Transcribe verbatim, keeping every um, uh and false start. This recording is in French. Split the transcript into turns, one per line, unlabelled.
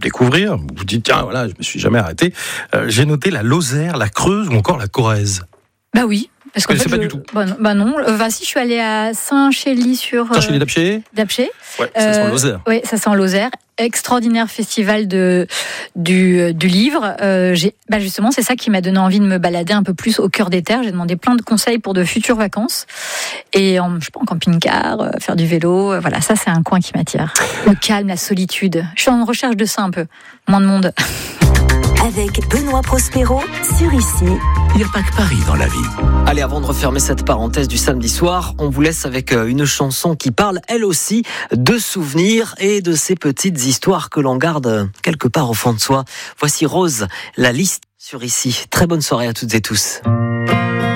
découvrir, vous vous dites, tiens, voilà, je me suis jamais arrêté, euh, j'ai noté la Lozère, la Creuse ou encore la Corrèze.
Bah oui. Parce
Vous
qu'en
connaissez
fait,
pas
je...
du tout.
Bah non, bah non. Euh, bah, si, je suis allée à Saint-Chély-sur... Euh...
Saint-Chély-d'Apcher
d'Apcher.
Ouais, ça sent
Euh,
Lozère.
Oui, ça sent Lozère. Extraordinaire festival de, du, du livre. Euh, j'ai, bah justement, c'est ça qui m'a donné envie de me balader un peu plus au cœur des terres. J'ai demandé plein de conseils pour de futures vacances. Et en, je sais pas, en camping-car, euh, faire du vélo. Euh, voilà, ça, c'est un coin qui m'attire. Le calme, la solitude. Je suis en recherche de ça un peu. Moins de monde.
Avec Benoît Prospero sur Ici.
Il n'y a pas que Paris dans la vie.
Allez, avant de refermer cette parenthèse du samedi soir, on vous laisse avec une chanson qui parle, elle aussi, de souvenirs et de ces petites histoires que l'on garde quelque part au fond de soi. Voici Rose, la liste sur Ici. Très bonne soirée à toutes et tous.